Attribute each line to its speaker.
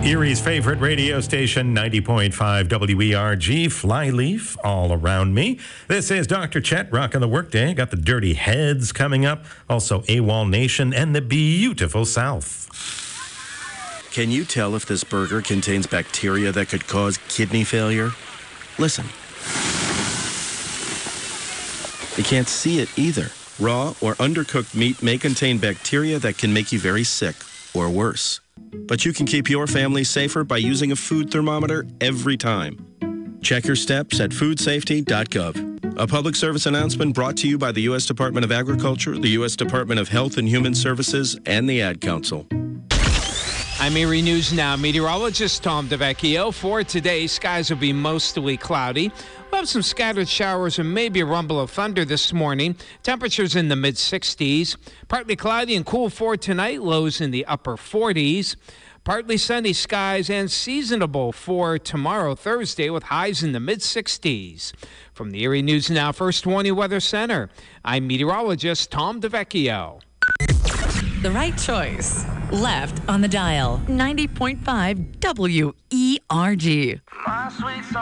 Speaker 1: Erie's favorite radio station, 90.5 WERG, Flyleaf, all around me. This is Dr. Chet, rocking the workday. Got the Dirty Heads coming up, also AWOL Nation and the beautiful South.
Speaker 2: Can you tell if this burger contains bacteria that could cause kidney failure? Listen. You can't see it either. Raw or undercooked meat may contain bacteria that can make you very sick, or worse. But you can keep your family safer by using a food thermometer every time. Check your steps at foodsafety.gov. A public service announcement brought to you by the U.S. Department of Agriculture, the U.S. Department of Health and Human Services, and the Ad Council.
Speaker 3: I'm Erie News Now meteorologist Tom DeVecchio. For today, skies will be mostly cloudy. We'll have some scattered showers and maybe a rumble of thunder this morning. Temperatures in the mid-60s. Partly cloudy and cool for tonight. Lows in the upper 40s. Partly sunny skies and seasonable for tomorrow, Thursday, with highs in the mid-60s. From the Erie News Now First Warning Weather Center, I'm meteorologist Tom DeVecchio.
Speaker 4: The right choice. Left on the dial. 90.5 WERG.
Speaker 5: My sweet